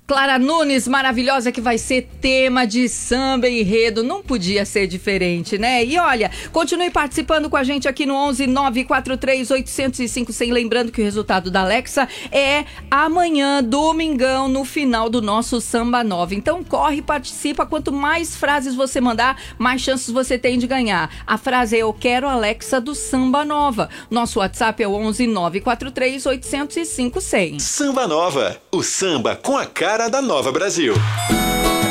Clara Nunes, maravilhosa, que vai ser tema de samba enredo. Não podia ser diferente, né? E olha, continue participando com a gente aqui no 11 943 805 100. Lembrando que o resultado da Alexa é amanhã, domingão, no final do nosso Samba Nova. Então corre, participa. Quanto mais frases você mandar, mais chances você tem de ganhar. A frase é: eu quero Alexa do Samba Nova. Nosso WhatsApp é o 11 943 805 100. Samba Nova, o samba com a cara da Nova Brasil.